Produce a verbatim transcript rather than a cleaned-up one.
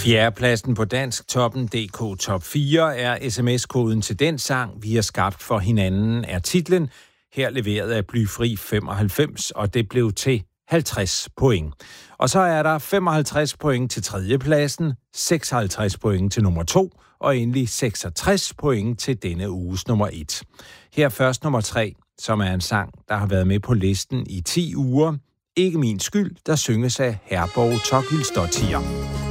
Fjerdepladsen på Dansk Toppen punktum d k Top fire er sms-koden til den sang, vi har skabt for hinanden, er titlen. Her leveret af Blyfri femoghalvfems, og det blev til halvtreds point. Og så er der femoghalvtreds point til tredjepladsen, seksoghalvtreds point til nummer to, og endelig seksogtres point til denne uges nummer et. Her først nummer tre, som er en sang, der har været med på listen i ti uger. Ikke min skyld, der synges af Herborg Tokilsdottir.